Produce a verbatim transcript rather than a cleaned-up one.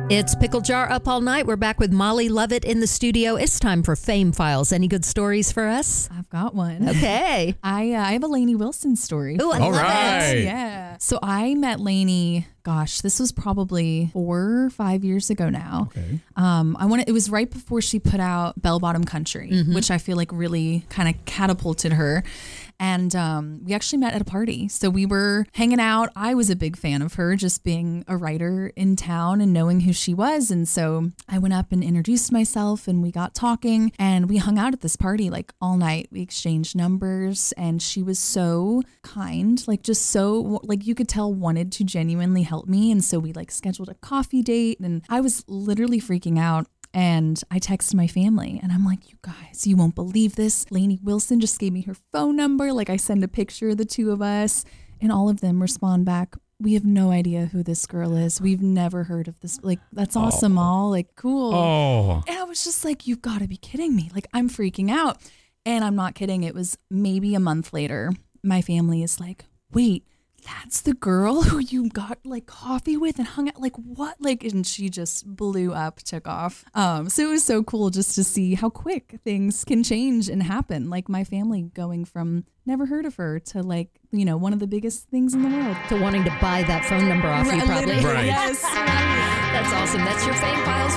It's Pickle Jar Up All Night. We're back with Molly Lovett in the studio. It's time for Fame Files. Any good stories for us? I've got one. Okay. I uh, I have a Lainey Wilson story. Ooh, I All love right. it. Yeah. So I met Lainey, gosh, this was probably four or five years ago now. Okay. Um, I want it was right before she put out Bell Bottom Country, Mm-hmm. which I feel like really kind of catapulted her. And um, we actually met at a party. So we were hanging out. I was a big fan of her, just being a writer in town and knowing who she was. And so I went up and introduced myself and we got talking and we hung out at this party like all night. We exchanged numbers and she was so kind, like just so, like you could tell wanted to genuinely help me. And so we like scheduled a coffee date and I was literally freaking out. And I texted my family and I'm like, you guys, you won't believe this. Lainey Wilson just gave me her phone number. Like I send a picture of the two of us and all of them respond back. We have no idea who this girl is. We've never heard of this. Like, that's awesome. All like, cool. Oh. And I was just like, you've got to be kidding me. Like, I'm freaking out. And I'm not kidding. It was maybe a month later. My family is like, wait, that's the girl who you got like coffee with and hung out, like what? Like, and she just blew up, took off. Um, so it was so cool just to see how quick things can change and happen. Like my family going from never heard of her to like, you know, one of the biggest things in the world. To wanting to buy that phone number off you, Right, probably. literally, Right. Yes. That's awesome. That's your Fame Files.